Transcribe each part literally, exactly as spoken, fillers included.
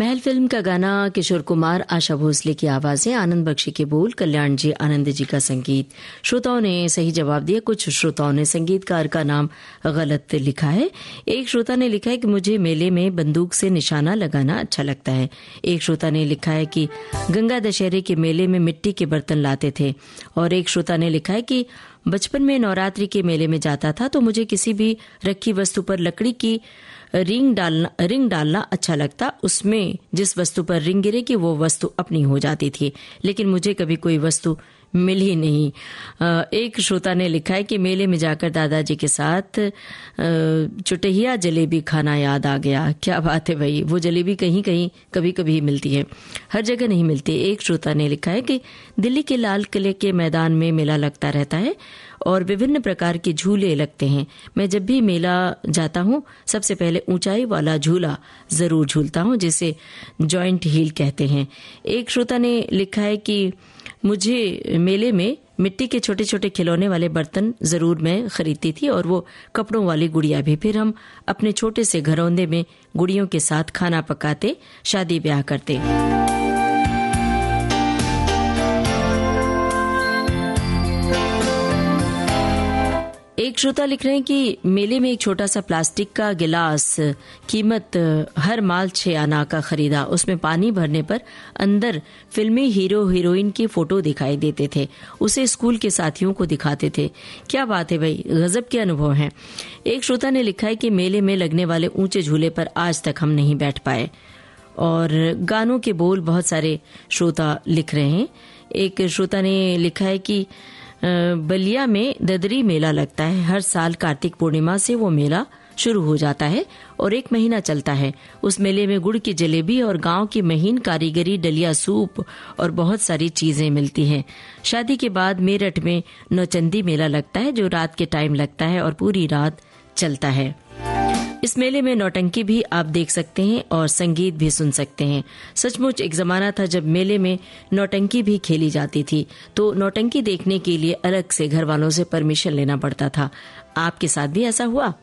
महल film का गाना किशोर कुमार, आशा भोसले की आवाजें, आनंद बख्शी के बोल, कल्याण जी आनंद जी का संगीत। श्रोताओं ने सही जवाब दिया। कुछ श्रोताओं ने संगीतकार का नाम गलत लिखा है। एक श्रोता ने लिखा है कि मुझे मेले में बंदूक से निशाना लगाना अच्छा लगता है। एक श्रोता ने लिखा है कि गंगा दशहरे के मेले में मिट्टी के बर्तन लाते थे। और एक श्रोता ने लिखा है कि बचपन में नवरात्रि के मेले में जाता था तो मुझे किसी भी रखी वस्तु पर लकड़ी की रिंग डालना रिंग डालना अच्छा लगता। उसमें जिस वस्तु पर रिंग गिरेगी वो वस्तु अपनी हो जाती थी, लेकिन मुझे कभी कोई वस्तु मिल ही नहीं। एक श्रोता ने लिखा है कि मेले में जाकर दादाजी के साथ चुटहिया जलेबी खाना याद आ गया। क्या बात है भाई, वो जलेबी कहीं कहीं कभी कभी मिलती है, हर जगह नहीं मिलती। एक श्रोता ने लिखा है कि दिल्ली के लाल किले के मैदान में मेला लगता रहता है और विभिन्न प्रकार के झूले लगते हैं। मैं जब भी मेला जाता हूँ सबसे पहले ऊंचाई वाला झूला जरूर झूलता हूँ, जिसे जॉइंट हील कहते हैं। एक श्रोता ने लिखा है कि मुझे मेले में मिट्टी के छोटे छोटे खिलौने वाले बर्तन जरूर मैं खरीदती थी और वो कपड़ों वाली गुड़िया भी। फिर हम अपने छोटे से घरौंदे में गुड़ियों के साथ खाना पकाते, शादी ब्याह करते। एक श्रोता लिख रहे हैं कि मेले में एक छोटा सा प्लास्टिक का गिलास, कीमत हर माल छह आना का खरीदा। उसमें पानी भरने पर अंदर फिल्मी हीरो हीरोइन की फोटो दिखाई देते थे। उसे स्कूल के साथियों को दिखाते थे। क्या बात है भाई, गजब के अनुभव हैं। एक श्रोता ने लिखा है कि मेले में लगने वाले ऊंचे झूले पर आज तक हम नहीं बैठ पाए। और गानों के बोल बहुत सारे श्रोता लिख रहे हैं। एक श्रोता ने लिखा है कि बलिया में ददरी मेला लगता है। हर साल कार्तिक पूर्णिमा से वो मेला शुरू हो जाता है और एक महीना चलता है। उस मेले में गुड़ की जलेबी और गांव की महीन कारीगरी, डलिया सूप और बहुत सारी चीजें मिलती हैं। शादी के बाद मेरठ में नौचंदी मेला लगता है जो रात के टाइम लगता है और पूरी रात चलता है। इस मेले में नौटंकी भी आप देख सकते हैं और संगीत भी सुन सकते हैं। सचमुच एक जमाना था जब मेले में नौटंकी भी खेली जाती थी, तो नौटंकी देखने के लिए अलग से घर वालों से परमिशन लेना पड़ता था। आपके साथ भी ऐसा हुआ?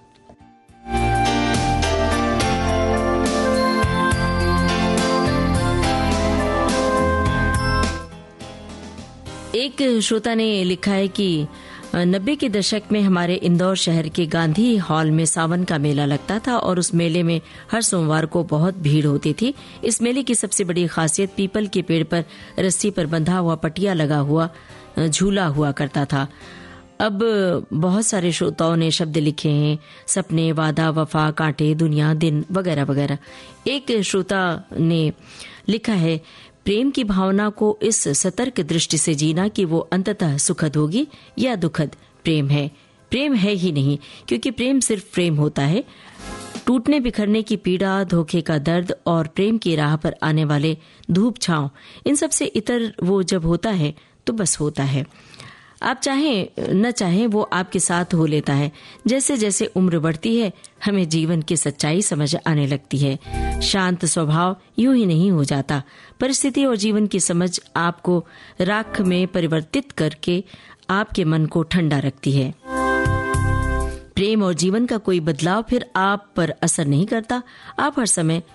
एक श्रोता ने लिखा है कि नब्बे के दशक में हमारे इंदौर शहर के गांधी हॉल में सावन का मेला लगता था और उस मेले में हर सोमवार को बहुत भीड़ होती थी। इस मेले की सबसे बड़ी खासियत पीपल के पेड़ पर रस्सी पर बंधा हुआ पटिया लगा हुआ झूला हुआ करता था। अब बहुत सारे श्रोताओं ने शब्द लिखे हैं, सपने, वादा, वफा, कांटे, दुनिया, दिन वगैरह वगैरह। एक श्रोता ने लिखा है, प्रेम की भावना को इस सतर्क दृष्टि से जीना कि वो अंततः सुखद होगी या दुखद। प्रेम है, प्रेम है ही नहीं, क्योंकि प्रेम सिर्फ प्रेम होता है। टूटने बिखरने की पीड़ा, धोखे का दर्द और प्रेम की राह पर आने वाले धूप छांव, इन सब से इतर वो जब होता है तो बस होता है। आप चाहें न चाहें वो आपके साथ हो लेता है। जैसे जैसे उम्र बढ़ती है हमें जीवन की सच्चाई समझ आने लगती है। शांत स्वभाव यूं ही नहीं हो जाता। परिस्थिति और जीवन की समझ आपको राख में परिवर्तित करके आपके मन को ठंडा रखती है। प्रेम और जीवन का कोई बदलाव फिर आप पर असर नहीं करता। आप हर समय